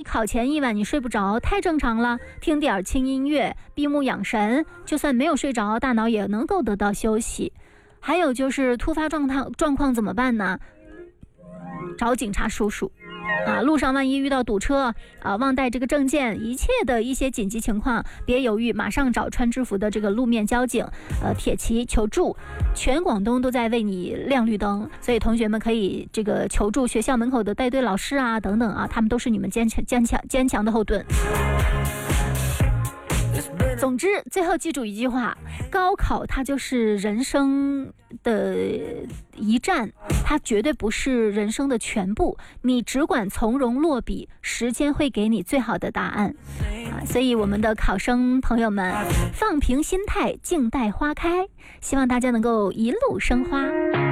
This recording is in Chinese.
考前一晚你睡不着，太正常了，听点轻音乐，闭目养神，就算没有睡着，大脑也能够得到休息。还有就是突发状况怎么办呢？找警察叔叔路上万一遇到堵车忘带这个证件，一切的一些紧急情况，别犹豫，马上找穿制服的这个路面交警铁骑求助。全广东都在为你亮绿灯，所以同学们可以这个求助学校门口的带队老师等等他们都是你们坚强的后盾。总之最后记住一句话，高考它就是人生的一站，它绝对不是人生的全部，你只管从容落笔，时间会给你最好的答案所以我们的考生朋友们，放平心态，静待花开，希望大家能够一路生花。